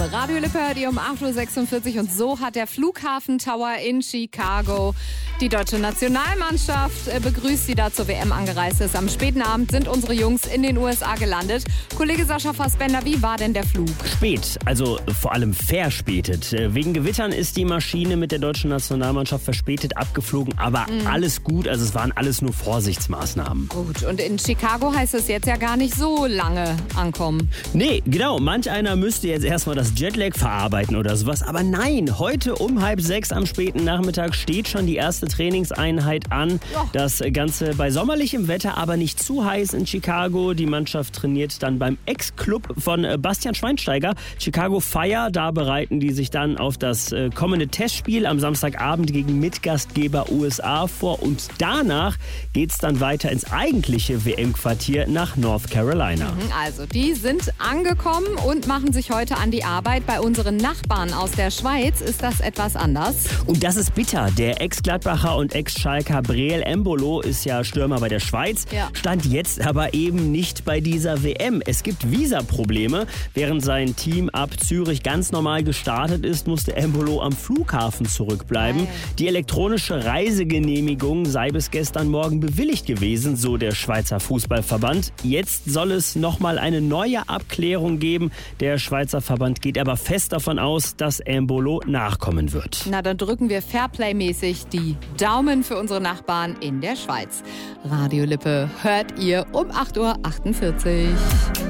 Radio Lippe hört ihr um 8.46 Uhr und so hat der Flughafen Tower in Chicago die deutsche Nationalmannschaft begrüßt, die da zur WM angereist ist. Am späten Abend sind unsere Jungs in den USA gelandet. Kollege Sascha Fassbender, wie war denn der Flug? Spät, also vor allem verspätet. Wegen Gewittern ist die Maschine mit der deutschen Nationalmannschaft verspätet abgeflogen, aber alles gut, also es waren alles nur Vorsichtsmaßnahmen. Gut, und in Chicago heißt es jetzt ja gar nicht so lange ankommen. Nee, genau, manch einer müsste jetzt erstmal das Jetlag verarbeiten oder sowas, aber nein, heute um 5:30 am späten Nachmittag steht schon die erste Trainingseinheit an. Ja. Das Ganze bei sommerlichem Wetter, aber nicht zu heiß in Chicago. Die Mannschaft trainiert dann beim Ex-Club von Bastian Schweinsteiger, Chicago Fire. Da bereiten die sich dann auf das kommende Testspiel am Samstagabend gegen Mitgastgeber USA vor. Und danach geht's dann weiter ins eigentliche WM-Quartier nach North Carolina. Also, die sind angekommen und machen sich heute an die Arbeit. Bei unseren Nachbarn aus der Schweiz ist das etwas anders. Und das ist bitter. Der Ex-Gladbacher und Ex-Schalker Breel Embolo ist ja Stürmer bei der Schweiz, stand jetzt aber eben nicht bei dieser WM. Es gibt Visaprobleme. Während sein Team ab Zürich ganz normal gestartet ist, musste Embolo am Flughafen zurückbleiben. Die elektronische Reisegenehmigung sei bis gestern Morgen bewilligt gewesen, so der Schweizer Fußballverband. Jetzt soll es nochmal eine neue Abklärung geben. Der Schweizer Verband geht aber fest davon aus, dass Embolo nachkommen wird. Na, dann drücken wir Fairplay-mäßig die Daumen für unsere Nachbarn in der Schweiz. Radio Lippe hört ihr um 8.48 Uhr.